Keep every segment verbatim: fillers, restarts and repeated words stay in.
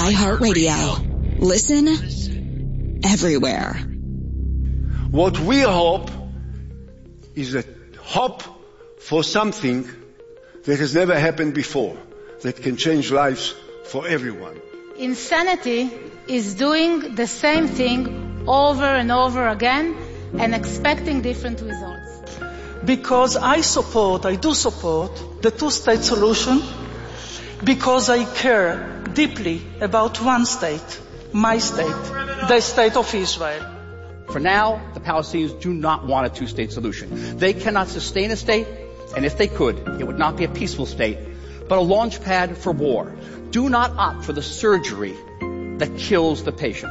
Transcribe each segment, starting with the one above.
iHeartRadio. Listen everywhere. What we hope is a hope for something that has never happened before, that can change lives for everyone. Insanity is doing the same thing over and over again and expecting different results. Because I support, I do support the two-state solution, because I care deeply about one state, my state, the state of Israel. For now, the Palestinians do not want a two-state solution. They cannot sustain a state, and if they could, it would not be a peaceful state, but a launch pad for war. Do not opt for the surgery that kills the patient.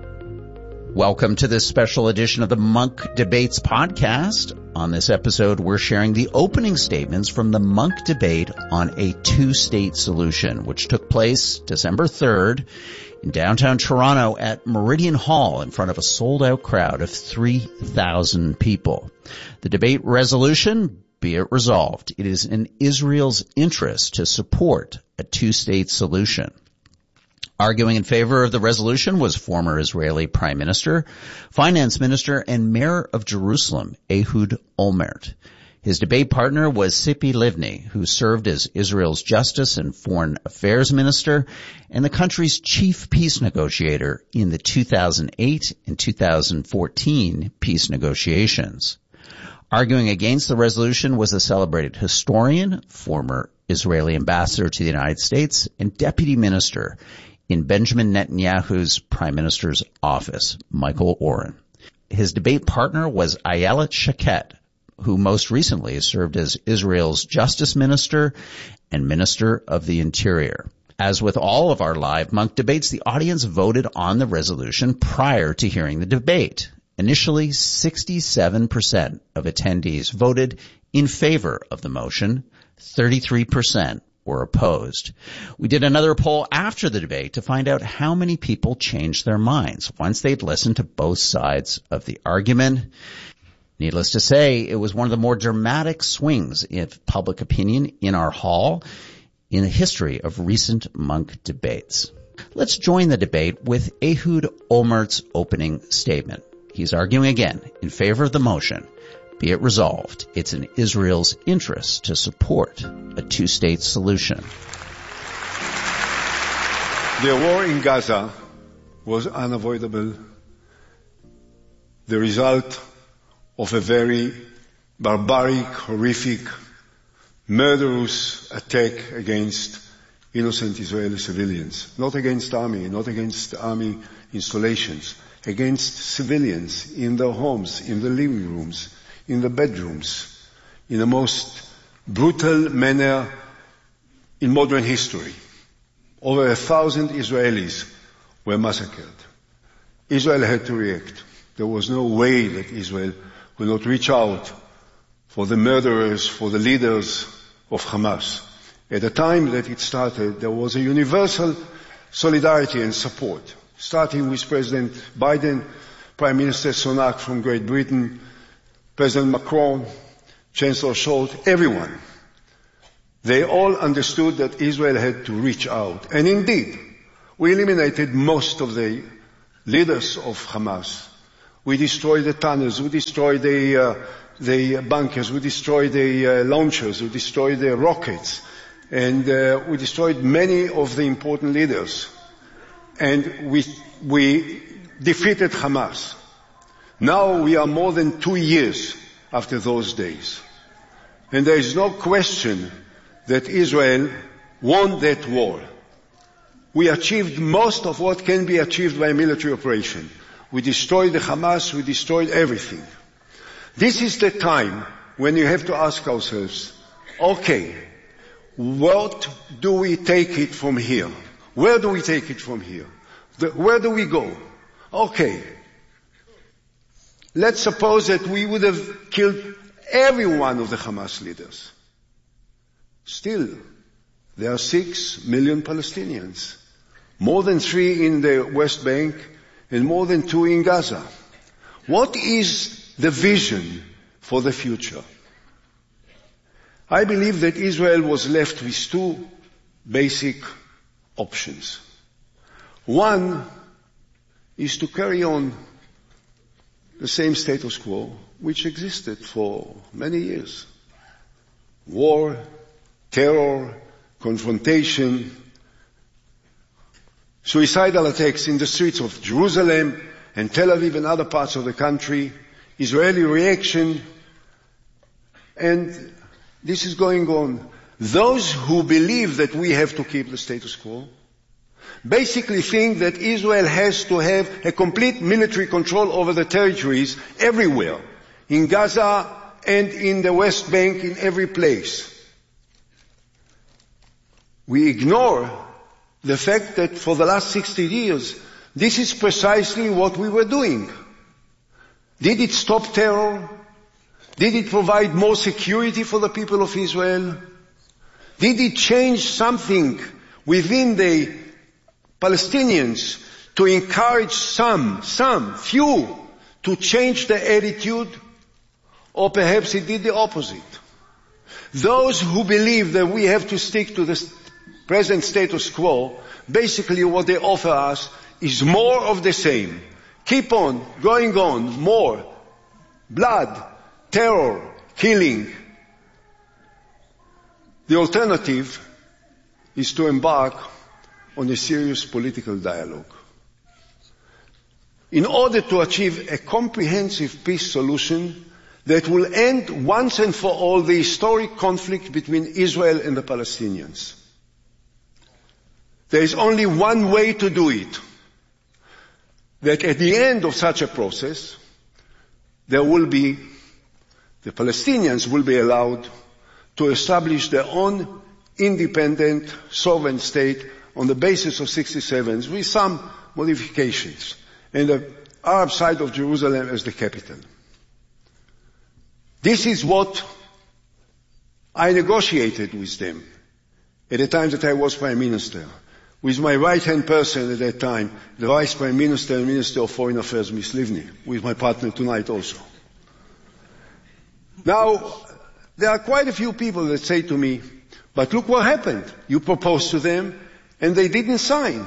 Welcome to this special edition of the Munk Debates podcast. On this episode, we're sharing the opening statements from the Munk debate on a two-state solution, which took place December third in downtown Toronto at Meridian Hall in front of a sold-out crowd of three thousand people. The debate resolution, be it resolved, it is in Israel's interest to support a two-state solution. Arguing in favor of the resolution was former Israeli Prime Minister, Finance Minister, and Mayor of Jerusalem, Ehud Olmert. His debate partner was Tzipi Livni, who served as Israel's Justice and Foreign Affairs Minister and the country's chief peace negotiator in the two thousand eight and two thousand fourteen peace negotiations. Arguing against the resolution was a celebrated historian, former Israeli ambassador to the United States, and deputy minister in Benjamin Netanyahu's prime minister's office, Michael Oren. His debate partner was Ayelet Shaked, who most recently served as Israel's justice minister and minister of the interior. As with all of our live Munk debates, the audience voted on the resolution prior to hearing the debate. Initially, sixty-seven percent of attendees voted in favor of the motion, thirty-three percent were opposed. We did another poll after the debate to find out how many people changed their minds once they'd listened to both sides of the argument. Needless to say, it was one of the more dramatic swings in public opinion in our hall in the history of recent Munk debates. Let's join the debate with Ehud Olmert's opening statement. He's arguing again in favor of the motion. Be it resolved, it's in Israel's interest to support a two-state solution. The war in Gaza was unavoidable, the result of a very barbaric, horrific, murderous attack against innocent Israeli civilians. Not against army, not against army installations, against civilians in their homes, in the living rooms, in the bedrooms, in the most brutal manner in modern history. Over a thousand Israelis were massacred. Israel had to react. There was no way that Israel would not reach out for the murderers, for the leaders of Hamas. At the time that it started, there was a universal solidarity and support, starting with President Biden, Prime Minister Sunak from Great Britain, President Macron, Chancellor Scholz, everyone. They all understood that Israel had to reach out. And indeed, we eliminated most of the leaders of Hamas. We destroyed the tunnels, we destroyed the, uh, the bunkers, we destroyed the uh, launchers, we destroyed the rockets, and uh, we destroyed many of the important leaders. And we, we defeated Hamas. Now we are more than two years after those days. And there is no question that Israel won that war. We achieved most of what can be achieved by a military operation. We destroyed the Hamas, we destroyed everything. This is the time when you have to ask ourselves, okay, what do we take it from here? Where do we take it from here? The, where do we go? Okay. Let's suppose that we would have killed every one of the Hamas leaders. Still, there are six million Palestinians. More than three in the West Bank and more than two in Gaza. What is the vision for the future? I believe that Israel was left with two basic options. One is to carry on the same status quo which existed for many years. War, terror, confrontation, suicidal attacks in the streets of Jerusalem and Tel Aviv and other parts of the country, Israeli reaction, and this is going on. Those who believe that we have to keep the status quo basically think that Israel has to have a complete military control over the territories everywhere, in Gaza and in the West Bank, in every place. We ignore the fact that for the last sixty years, this is precisely what we were doing. Did it stop terror? Did it provide more security for the people of Israel? Did it change something within the Palestinians to encourage some, some, few, to change their attitude? Or perhaps it did the opposite. Those who believe that we have to stick to the present status quo, basically what they offer us is more of the same. Keep on going on, more blood, terror, killing. The alternative is to embark on a serious political dialogue. In order to achieve a comprehensive peace solution that will end once and for all the historic conflict between Israel and the Palestinians. There is only one way to do it. That at the end of such a process, there will be, the Palestinians will be allowed to establish their own independent, sovereign state on the basis of sixty-seven with some modifications, and the Arab side of Jerusalem as the capital. This is what I negotiated with them at the time that I was Prime Minister, with my right-hand person at that time, the Vice Prime Minister and Minister of Foreign Affairs, Miz Livni, with my partner tonight also. Now, there are quite a few people that say to me, but look what happened. You proposed to them and they didn't sign.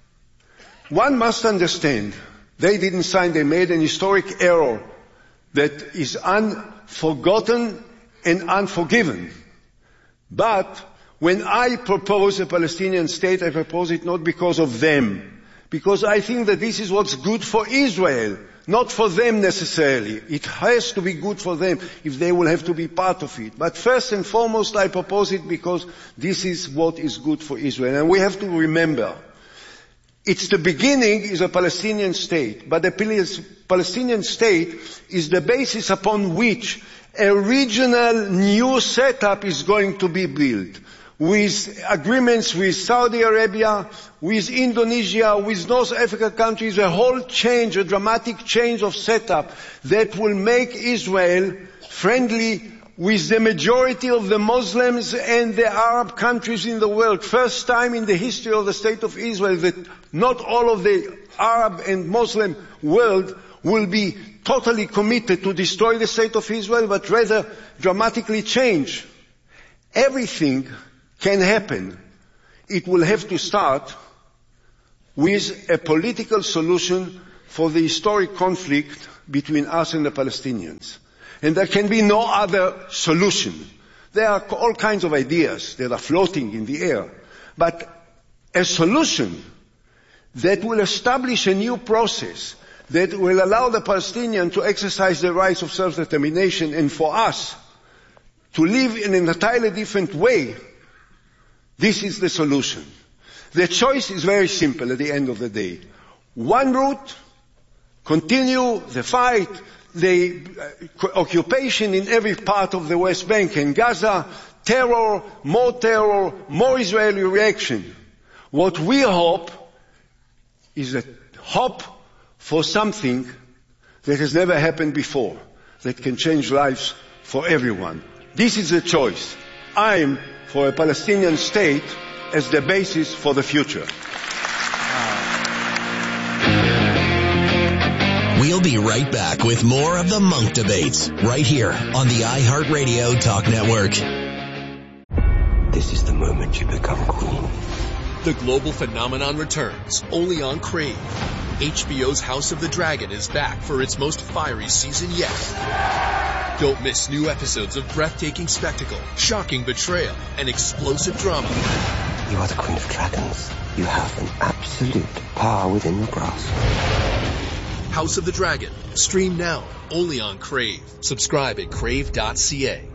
One must understand, they didn't sign, they made an historic error that is unforgotten and unforgiven. But when I propose a Palestinian state, I propose it not because of them, because I think that this is what's good for Israel, not for them necessarily. It has to be good for them if they will have to be part of it. But first and foremost, I propose it because this is what is good for Israel. And we have to remember, it's the beginning is a Palestinian state, but the Palestinian state is the basis upon which a regional new setup is going to be built, with agreements with Saudi Arabia, with Indonesia, with North Africa countries, a whole change, a dramatic change of setup that will make Israel friendly with the majority of the Muslims and the Arab countries in the world. First time in the history of the State of Israel that not all of the Arab and Muslim world will be totally committed to destroy the State of Israel, but rather dramatically change. Everything can happen. It will have to start with a political solution for the historic conflict between us and the Palestinians. And there can be no other solution. There are all kinds of ideas that are floating in the air. But a solution that will establish a new process that will allow the Palestinians to exercise their rights of self-determination and for us to live in an entirely different way, this is the solution. The choice is very simple at the end of the day. One route, continue the fight, the uh, occupation in every part of the West Bank and Gaza, terror, more terror, more Israeli reaction. What we hope is a hope for something that has never happened before, that can change lives for everyone. This is the choice. I'm for a Palestinian state as the basis for the future. We'll be right back with more of the Monk Debates right here on the iHeartRadio Talk Network. This is the moment you become queen. The global phenomenon returns, only on Crave. H B O's House of the Dragon is back for its most fiery season yet. Don't miss new episodes of breathtaking spectacle, shocking betrayal, and explosive drama. You are the Queen of Dragons. You have an absolute power within your grasp. House of the Dragon. Stream now, only on Crave. Subscribe at crave dot c a.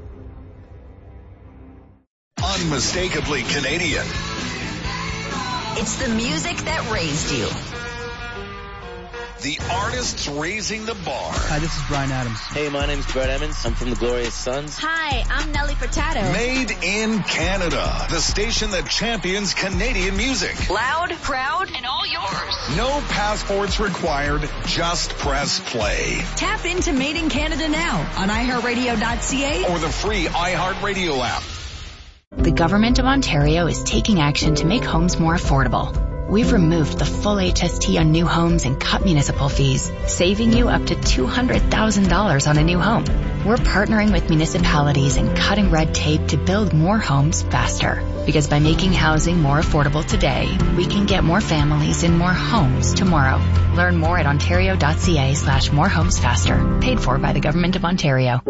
Unmistakably Canadian. It's the music that raised you. The artists raising the bar. Hi, this is Bryan Adams. Hey, my name's Brett Emmons. I'm from the Glorious Sons. Hi, I'm Nelly Furtado. Made in Canada. The station that champions Canadian music. Loud, proud, and all yours. No passports required. Just press play. Tap into Made in Canada now on i heart radio dot c a or the free iHeartRadio app. The Government of Ontario is taking action to make homes more affordable. We've removed the full H S T on new homes and cut municipal fees, saving you up to two hundred thousand dollars on a new home. We're partnering with municipalities and cutting red tape to build more homes faster. Because by making housing more affordable today, we can get more families in more homes tomorrow. Learn more at ontario dot c a slash more homes faster. Paid for by the Government of Ontario.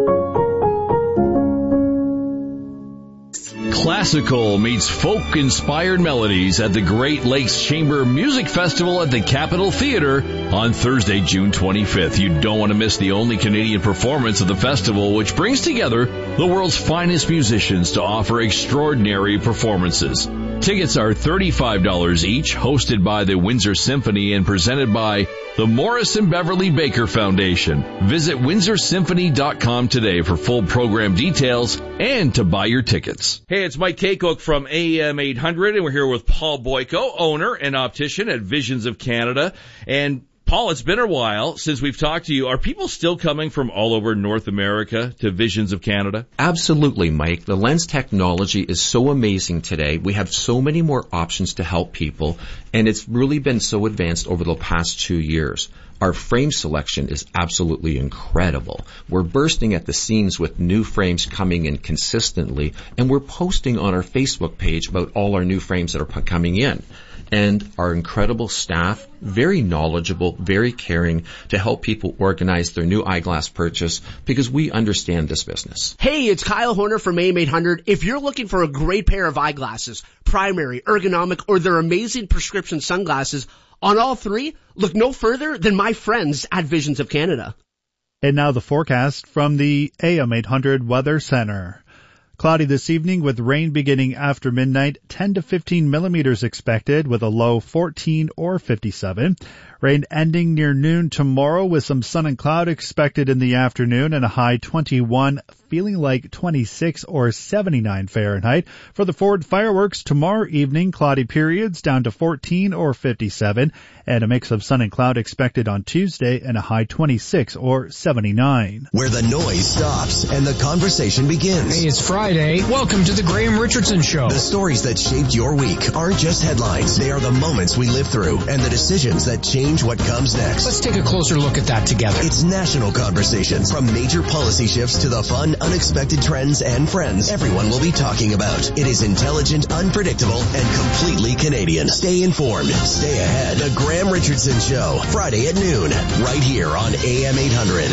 Classical meets folk-inspired melodies at the Great Lakes Chamber Music Festival at the Capitol Theatre on Thursday, June twenty-fifth. You don't want to miss the only Canadian performance of the festival, which brings together the world's finest musicians to offer extraordinary performances. Tickets are thirty-five dollars each, hosted by the Windsor Symphony and presented by the Morris and Beverly Baker Foundation. Visit windsor symphony dot com today for full program details and to buy your tickets. Hey, it's Mike Kaycook from A M eight hundred, and we're here with Paul Boyko, owner and optician at Visions of Canada. And Paul, it's been a while since we've talked to you. Are people still coming from all over North America to Visions of Canada? Absolutely, Mike. The lens technology is so amazing today. We have so many more options to help people, and it's really been so advanced over the past two years. Our frame selection is absolutely incredible. We're bursting at the seams with new frames coming in consistently, and we're posting on our Facebook page about all our new frames that are coming in. And our incredible staff, very knowledgeable, very caring to help people organize their new eyeglass purchase because we understand this business. Hey, it's Kyle Horner from A M eight hundred. If you're looking for a great pair of eyeglasses, primary, ergonomic, or their amazing prescription sunglasses, on all three, look no further than my friends at Visions of Canada. And now the forecast from the A M eight hundred Weather Center. Cloudy this evening with rain beginning after midnight, ten to fifteen millimeters expected with a low fourteen or fifty-seven. Rain ending near noon tomorrow with some sun and cloud expected in the afternoon and a high twenty-one, feeling like twenty-six or seventy-nine Fahrenheit. For the Ford fireworks tomorrow evening, cloudy periods down to fourteen or fifty-seven and a mix of sun and cloud expected on Tuesday and a high twenty-six or seventy-nine. Where the noise stops and the conversation begins. Hey, it's Friday. Welcome to the Graham Richardson Show. The stories that shaped your week aren't just headlines. They are the moments we live through and the decisions that change what comes next. Let's take a closer look at that together. It's national conversations. From major policy shifts to the fun, unexpected trends and friends everyone will be talking about. It is intelligent, unpredictable, and completely Canadian. Stay informed. Stay ahead. The Graham Richardson Show, Friday at noon, right here on A M eight hundred.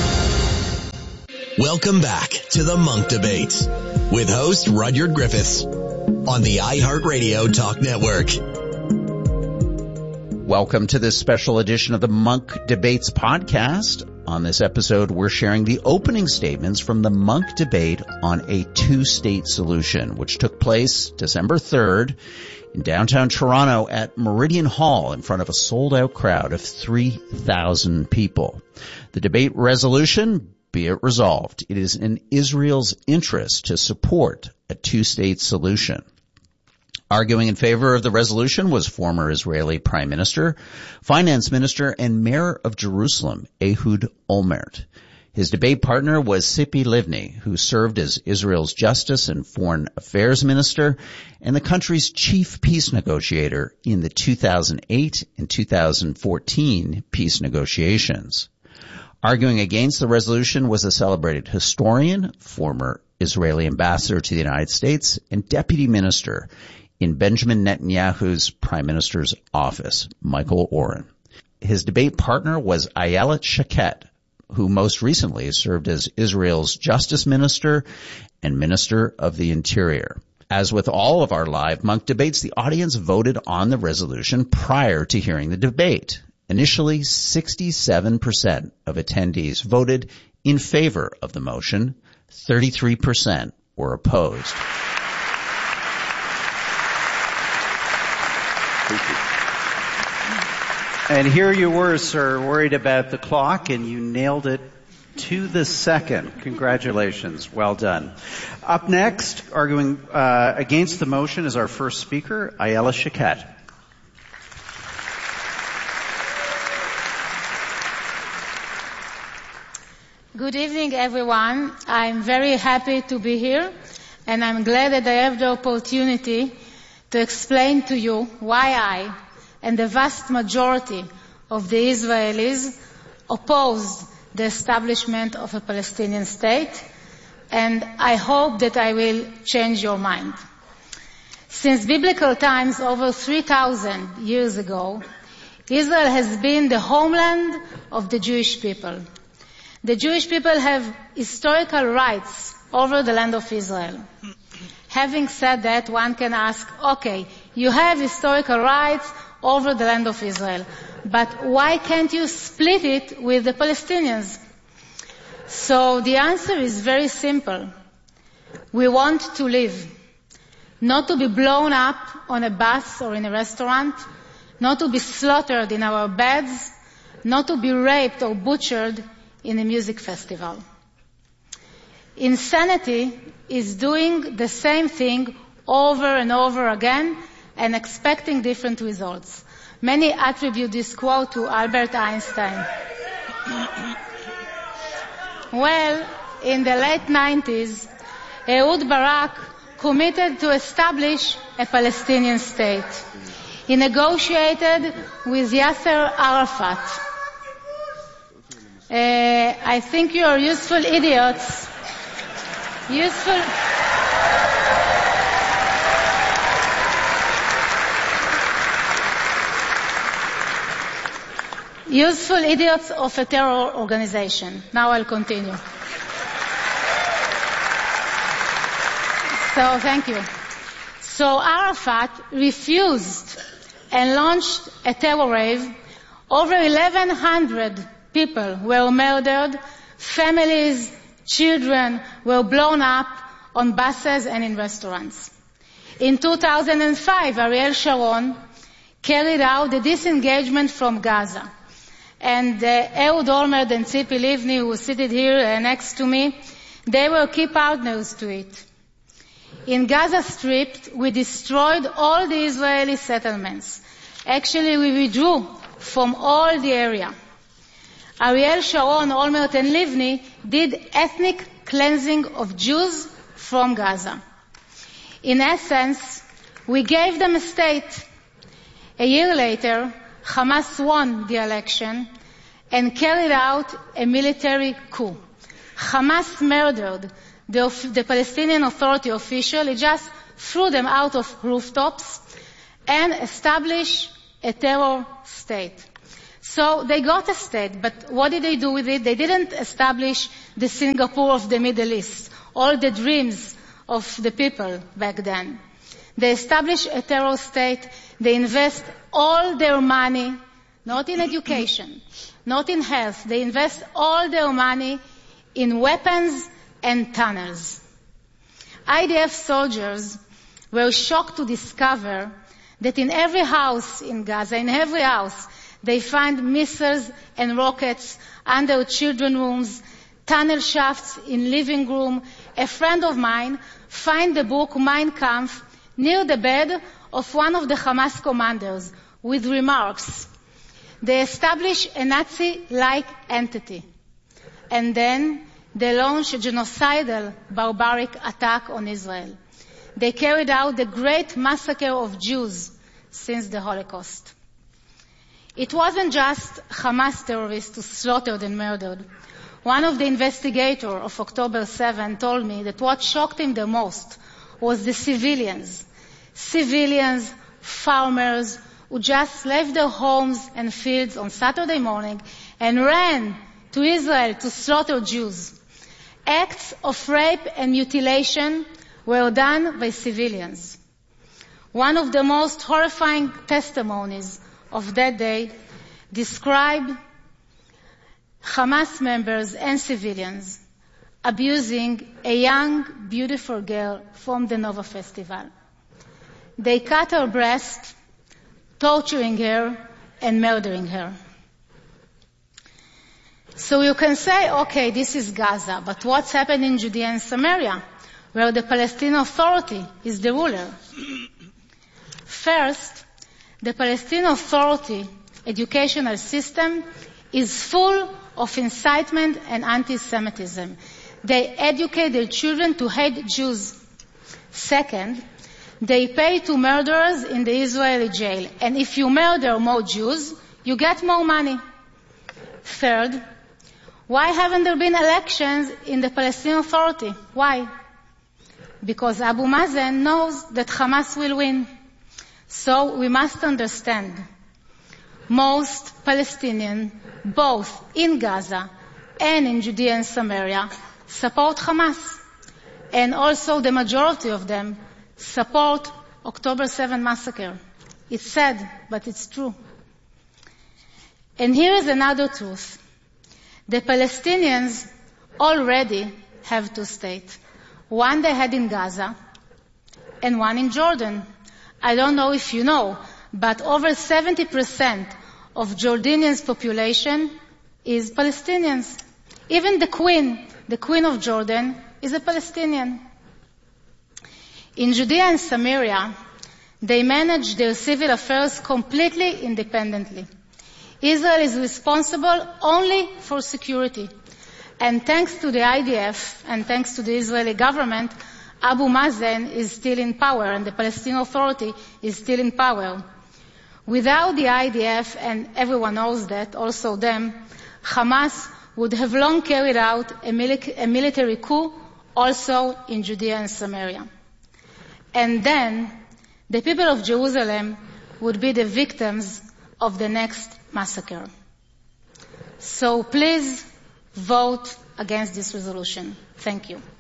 Welcome back to the Monk Debates with host Rudyard Griffiths on the iHeartRadio Talk Network. Welcome to this special edition of the Monk Debates podcast. On this episode, we're sharing the opening statements from the Monk debate on a two-state solution, which took place December third in downtown Toronto at Meridian Hall in front of a sold-out crowd of three thousand people. The debate resolution, be it resolved, it is in Israel's interest to support a two-state solution. Arguing in favor of the resolution was former Israeli Prime Minister, Finance Minister, and Mayor of Jerusalem, Ehud Olmert. His debate partner was Tzipi Livni, who served as Israel's Justice and Foreign Affairs Minister and the country's chief peace negotiator in the two thousand eight and two thousand fourteen peace negotiations. Arguing against the resolution was a celebrated historian, former Israeli ambassador to the United States, and deputy minister in Benjamin Netanyahu's prime minister's office, Michael Oren. His debate partner was Ayelet Shaked, who most recently served as Israel's justice minister and minister of the interior. As with all of our live Munk debates, the audience voted on the resolution prior to hearing the debate. Initially, sixty-seven percent of attendees voted in favor of the motion. thirty-three percent were opposed. And here you were, sir, worried about the clock, and you nailed it to the second. Congratulations. Well done. Up next, arguing uh, against the motion is our first speaker, Ayelet Shaked. Good evening, everyone. I'm very happy to be here, and I'm glad that I have the opportunity to explain to you why I and the vast majority of the Israelis opposed the establishment of a Palestinian state, and I hope that I will change your mind. Since biblical times, over three thousand years ago, Israel has been the homeland of the Jewish people. The Jewish people have historical rights over the land of Israel. Having said that, one can ask, okay, you have historical rights over the land of Israel, but why can't you split it with the Palestinians? So the answer is very simple. We want to live, not to be blown up on a bus or in a restaurant, not to be slaughtered in our beds, not to be raped or butchered in a music festival. Insanity is doing the same thing over and over again and expecting different results. Many attribute this quote to Albert Einstein. Well, in the late nineties, Ehud Barak committed to establish a Palestinian state. He negotiated with Yasser Arafat. Uh, I think you are useful idiots. Useful... Useful idiots of a terror organization. Now I'll continue. So, thank you. So Arafat refused and launched a terror wave. Over eleven hundred people were murdered. Families, children were blown up on buses and in restaurants. In two thousand five, Ariel Sharon carried out the disengagement from Gaza. And uh, Ehud Olmert and Tzipi Livni, who seated here uh, next to me, they were key partners to it. In Gaza Strip, we destroyed all the Israeli settlements. Actually, we withdrew from all the area. Ariel Sharon, Olmert, and Livni did ethnic cleansing of Jews from Gaza. In essence, we gave them a state. A year later, Hamas won the election and carried out a military coup. Hamas murdered the, the Palestinian Authority official. He just threw them out of rooftops and established a terror state. So they got a state, but what did they do with it? They didn't establish the Singapore of the Middle East, all the dreams of the people back then. They establish a terror state. They invest all their money, not in education, not in health. They invest all their money in weapons and tunnels. I D F soldiers were shocked to discover that in every house in Gaza, in every house, they find missiles and rockets under children's rooms, tunnel shafts in living room. A friend of mine found the book Mein Kampf near the bed of one of the Hamas commanders with remarks. They established a Nazi-like entity. And then they launched a genocidal, barbaric attack on Israel. They carried out the great massacre of Jews since the Holocaust. It wasn't just Hamas terrorists who slaughtered and murdered. One of the investigators of October seventh told me that what shocked him the most was the civilians. civilians, farmers, who just left their homes and fields on Saturday morning and ran to Israel to slaughter Jews. Acts of rape and mutilation were done by civilians. One of the most horrifying testimonies of that day described Hamas members and civilians abusing a young, beautiful girl from the Nova Festival. They cut her breast, torturing her and murdering her. So you can say, okay, this is Gaza, but what's happened in Judea and Samaria, where the Palestinian Authority is the ruler? First, the Palestinian Authority educational system is full of incitement and anti-Semitism. They educate their children to hate Jews. Second, they pay to murderers in the Israeli jail. And if you murder more Jews, you get more money. Third, why haven't there been elections in the Palestinian Authority? Why? Because Abu Mazen knows that Hamas will win. So we must understand, most Palestinians, both in Gaza and in Judea and Samaria, support Hamas. And also the majority of them support October seventh massacre. It's sad, but it's true. And here is another truth. The Palestinians already have two states. One they had in Gaza and one in Jordan. I don't know if you know, but over seventy percent of Jordanians' population is Palestinians. Even the queen, the queen of Jordan, is a Palestinian. In Judea and Samaria, they manage their civil affairs completely independently. Israel is responsible only for security. And thanks to the I D F and thanks to the Israeli government, Abu Mazen is still in power and the Palestinian Authority is still in power. Without the I D F, and everyone knows that, also them, Hamas would have long carried out a, mili- a military coup also in Judea and Samaria. And then the people of Jerusalem would be the victims of the next massacre. So please vote against this resolution. Thank you.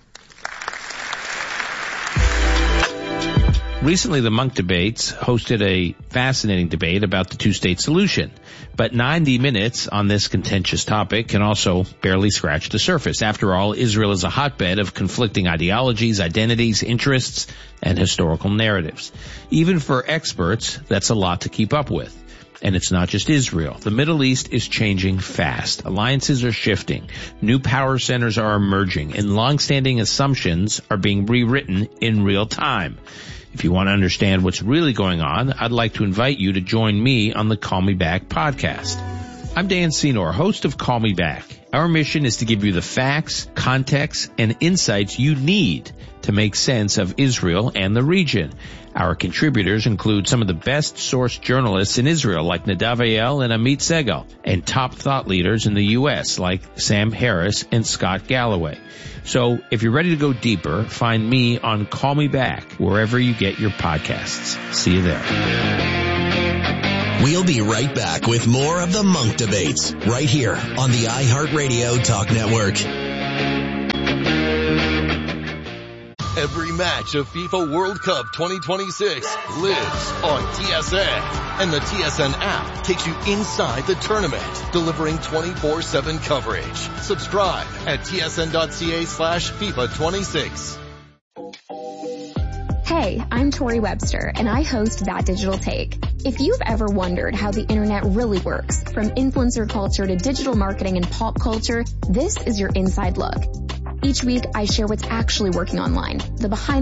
Recently, the Munk Debates hosted a fascinating debate about the two-state solution. But ninety minutes on this contentious topic can also barely scratch the surface. After all, Israel is a hotbed of conflicting ideologies, identities, interests, and historical narratives. Even for experts, that's a lot to keep up with. And it's not just Israel. The Middle East is changing fast. Alliances are shifting. New power centers are emerging, and long-standing assumptions are being rewritten in real time. If you want to understand what's really going on, I'd like to invite you to join me on the Call Me Back podcast. I'm Dan Senor, host of Call Me Back. Our mission is to give you the facts, context, and insights you need to make sense of Israel and the region. Our contributors include some of the best sourced journalists in Israel like Nadav Eyal and Amit Segal, and top thought leaders in the U S like Sam Harris and Scott Galloway. So if you're ready to go deeper, find me on Call Me Back wherever you get your podcasts. See you there. We'll be right back with more of the Munk Debates right here on the iHeartRadio Talk Network. Every match of FIFA World Cup twenty twenty-six lives on T S N. And the T S N app takes you inside the tournament, delivering twenty-four seven coverage. Subscribe at tsn.ca slash FIFA 26. Hey, I'm Tori Webster, and I host That Digital Take. If you've ever wondered how the internet really works, from influencer culture to digital marketing and pop culture, this is your inside look. Each week, I share what's actually working online, the behind